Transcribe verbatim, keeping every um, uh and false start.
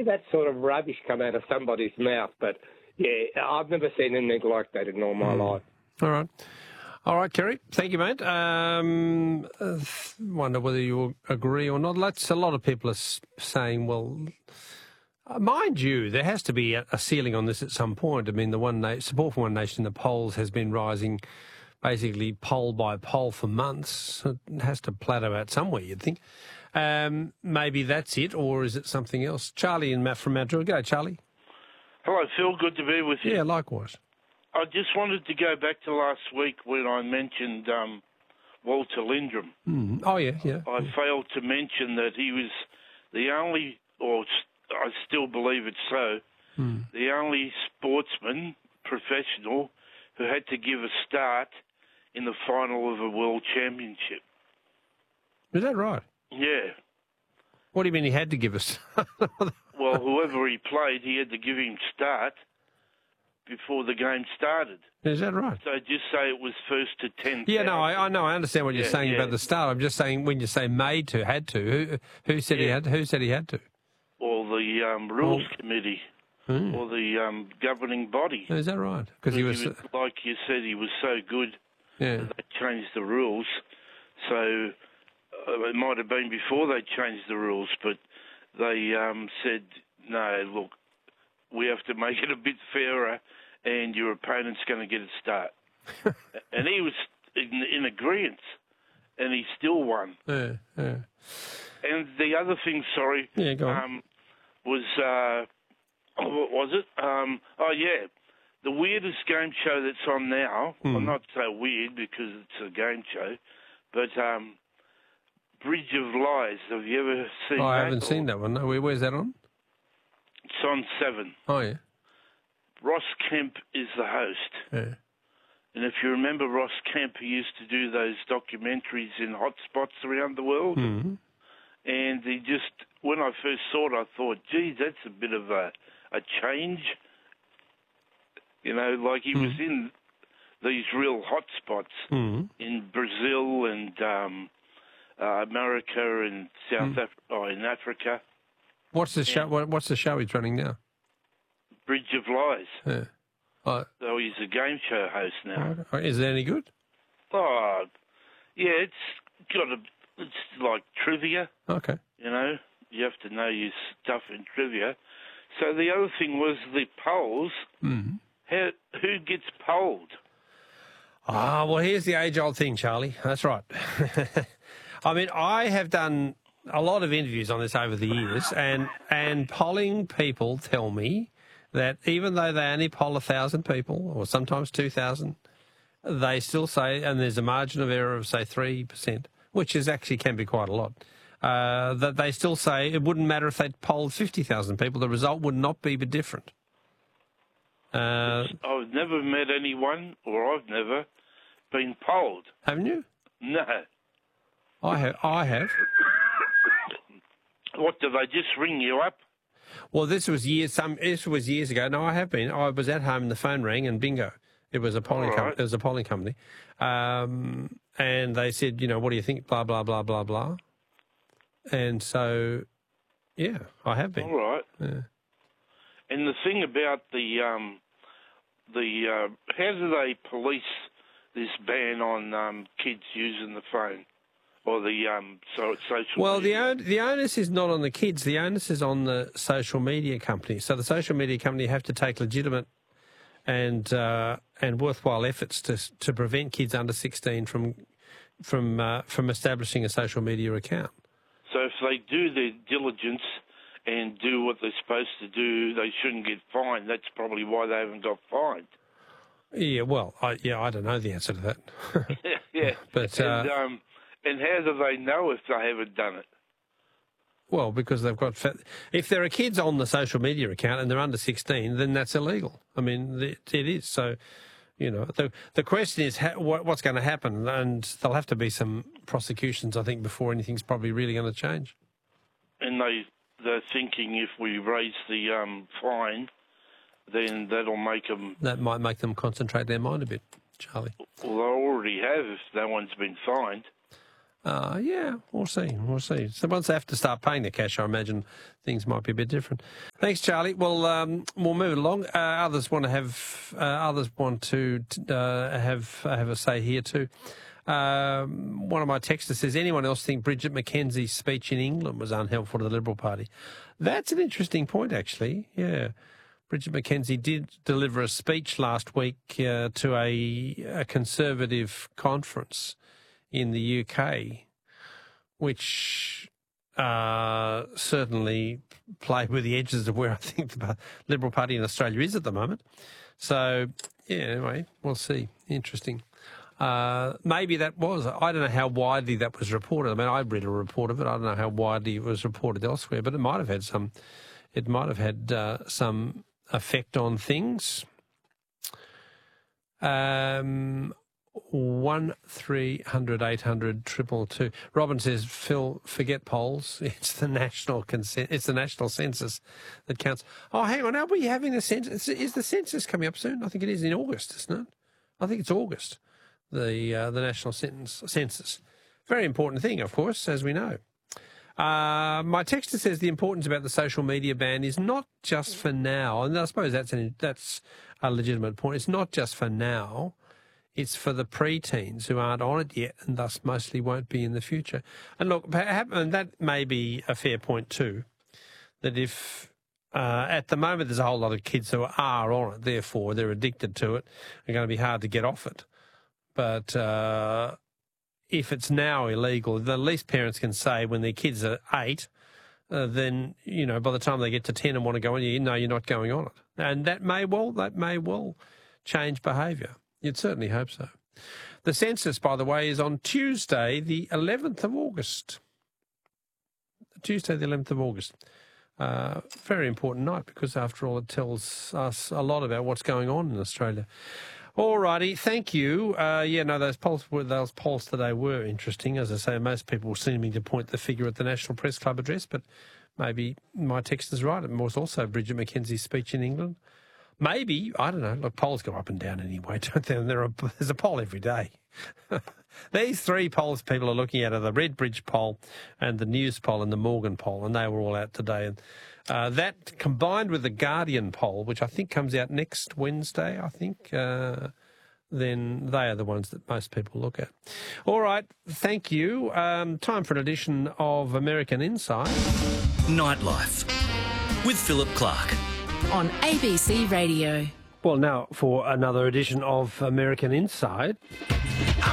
hear that sort of rubbish come out of somebody's mouth, but, yeah, I've never seen anything like that in all my mm. life. All right. All right, Kerry. Thank you, mate. Um, uh, wonder whether you agree or not. That's a lot of people are saying, well, uh, mind you, there has to be a, a ceiling on this at some point. I mean, the one na- support for One Nation in the polls has been rising basically poll by poll for months. It has to plateau out somewhere, you'd think. Um, maybe that's it, or is it something else? Charlie and Matt from Mount Druitt. Go, Charlie. Hello, Phil. Good to be with you. Yeah, likewise. I just wanted to go back to last week when I mentioned um, Walter Lindrum. Mm. Oh, yeah, yeah. I yeah. failed to mention that he was the only, or I still believe it's so, mm. the only sportsman, professional, who had to give a start in the final of a world championship. Is that right? Yeah. What do you mean he had to give us? Well, whoever he played, he had to give him start before the game started. Is that right? So just say it was first to ten. Yeah, no, I, I know. I understand what yeah, you're saying yeah. about the start. I'm just saying when you say made to, had to. Who who said yeah. he had? Who said he had to? Or the um, rules oh. committee, mm. or the um, governing body. Is that right? Because he, he was, was, like you said, he was so good. Yeah. That they changed the rules. So uh, it might have been before they changed the rules, but they um, said, no, look, we have to make it a bit fairer, and your opponent's going to get a start. And he was in, in agreement, and he still won. Yeah, yeah. And the other thing, sorry, yeah, go on. Um, was, uh, what was it? Um, oh, yeah, the weirdest game show that's on now, mm. well, not so weird because it's a game show, but um, Bridge of Lies. Have you ever seen oh, that? I haven't or? seen that one. No, where's that on? It's on Seven. Oh, yeah. Ross Kemp is the host. Yeah. And if you remember Ross Kemp, he used to do those documentaries in hotspots around the world. Mm-hmm. And he just, when I first saw it, I thought, geez, that's a bit of a, a change. You know, like he mm-hmm. was in these real hotspots mm-hmm. in Brazil and um, uh, America and South mm-hmm. Af- oh, in Africa. What's the and show? What's the show he's running now? Bridge of Lies. Yeah. Oh. So he's a game show host now. Oh, is it any good? Oh, yeah, it's got a, it's like trivia. Okay. You know, you have to know your stuff in trivia. So the other thing was the polls. Mm-hmm. How, who gets polled? Ah, well, here's the age-old thing, Charlie. That's right. I mean, I have done a lot of interviews on this over the years, and, and polling people tell me that even though they only poll a thousand people, or sometimes two thousand, they still say, and there's a margin of error of, say, three percent, which is actually can be quite a lot, uh, that they still say it wouldn't matter if they polled fifty thousand people, the result would not be different. Uh, I've never met anyone, or I've never been polled. Haven't you? No. I have. I have. What, do they just ring you up? Well, this was years. Some this was years ago. No, I have been. I was at home and the phone rang, and bingo, it was a polling. Right. Com- it was a polling company, um, and they said, you know, what do you think? Blah blah blah blah blah. And so, yeah, I have been. All right. Yeah. And the thing about the um, the uh, how do they police this ban on um, kids using the phone? Or the um, so social well, media. the on, the onus is not on the kids. The onus is on the social media company. So the social media company have to take legitimate and uh, and worthwhile efforts to to prevent kids under sixteen from from uh, from establishing a social media account. So if they do their diligence and do what they're supposed to do, they shouldn't get fined. That's probably why they haven't got fined. Yeah, well, I, yeah, I don't know the answer to that. yeah, yeah, but. Uh, and, um, And how do they know if they haven't done it? Well, because they've got... Fa- if there are kids on the social media account and they're under sixteen, then that's illegal. I mean, it, it is. So, you know, the the question is ha- what, what's going to happen, and there'll have to be some prosecutions, I think, before anything's probably really going to change. And they, they're thinking if we raise the um, fine, then that'll make them... That might make them concentrate their mind a bit, Charlie. Well, they already have if no one's been fined. Uh, yeah, we'll see. We'll see. So once they have to start paying the cash, I imagine things might be a bit different. Thanks, Charlie. Well, um, we'll move along. Uh, others want to have. Uh, others want to uh, have have a say here too. Um, one of my texters says, anyone else think Bridget McKenzie's speech in England was unhelpful to the Liberal Party? That's an interesting point, actually. Yeah. Bridget McKenzie did deliver a speech last week uh, to a, a Conservative conference in the U K, which uh, certainly played with the edges of where I think the Liberal Party in Australia is at the moment. So, yeah, anyway, we'll see. Interesting. Uh, maybe that was, I don't know how widely that was reported. I mean, I read a report of it. I don't know how widely it was reported elsewhere, but it might have had some, it might have had uh, some effect on things. Um, one three hundred eight hundred triple two. Robin says, Phil, forget polls. It's the national consent. It's the national census that counts. Oh, hang on. Are we having a census? Is the census coming up soon? I think it is in August, isn't it? I think it's August. The uh, the national census. Very important thing, of course, as we know. Uh, my texter says the importance about the social media ban is not just for now, and I suppose that's an, that's a legitimate point. It's not just for now. It's for the preteens who aren't on it yet and thus mostly won't be in the future. And look, perhaps, and that may be a fair point too, that if uh, at the moment there's a whole lot of kids who are on it, therefore they're addicted to it, they're going to be hard to get off it. But uh, if it's now illegal, the least parents can say when their kids are eight, uh, then, you know, by the time they get to ten and want to go on, you know you're not going on it. And that may well, that may well change behaviour. You'd certainly hope so. The census, by the way, is on Tuesday, the eleventh of August. Tuesday, the eleventh of August. Uh, very important night because, after all, it tells us a lot about what's going on in Australia. All righty, thank you. Uh, yeah, no, those polls were, those polls today were interesting. As I say, most people seeming to point the figure at the National Press Club address, but maybe my text is right. It was also Bridget McKenzie's speech in England. Maybe, I don't know, look, polls go up and down anyway, don't they? There are, there's a poll every day. These three polls people are looking at are the Redbridge poll and the News poll and the Morgan poll, and they were all out today. And uh, that combined with the Guardian poll, which I think comes out next Wednesday, I think, uh, then they are the ones that most people look at. All right, thank you. Um, time for an edition of American Insight. Nightlife with Philip Clark. On A B C Radio. Well, now for another edition of American Insight.